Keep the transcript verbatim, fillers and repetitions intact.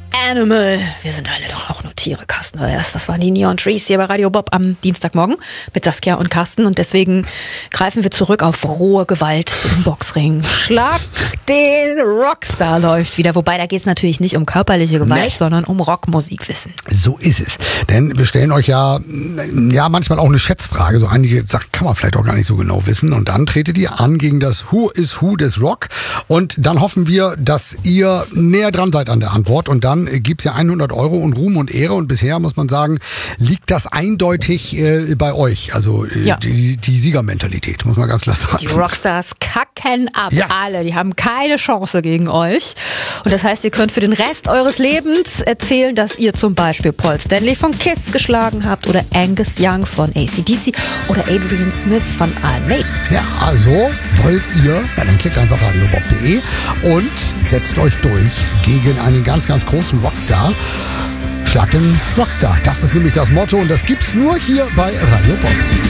Animal. Wir sind alle doch auch nur Tiere, Carsten. Das waren die Neon Trees hier bei Radio Bob am Dienstagmorgen mit Saskia und Carsten. Und deswegen greifen wir zurück auf rohe Gewalt im Boxring. Schlag den Rockstar läuft wieder. Wobei, da geht es natürlich nicht um körperliche Gewalt, nee, sondern um Rockmusikwissen. So ist es. Denn wir stellen euch ja, ja manchmal auch eine Schätzfrage. So einige Sachen kann man vielleicht auch gar nicht so genau wissen. Und dann tretet ihr an gegen das Who is Who des Rock. Und dann hoffen wir, dass ihr näher dran seid an der Antwort. Und dann gibt's ja hundert Euro und Ruhm und Ehre. Und bisher muss man sagen, liegt das eindeutig äh, bei euch. Also äh, ja. die, die Siegermentalität, muss man ganz klar sagen. Die Rockstars kacken ab, ja. alle. Die haben keine Chance gegen euch. Und das heißt, ihr könnt für den Rest eures Lebens erzählen, dass ihr zum Beispiel Paul Stanley von Kiss geschlagen habt oder Angus Young von A C D C oder Adrian Smith von Iron Maiden. Ja, also wollt ihr, ja, dann klickt einfach radiobob punkt de und setzt euch durch gegen einen ganz, ganz großen Rockstar. Schlagt den Rockstar. Das ist nämlich das Motto und das gibt's nur hier bei Radio Bob.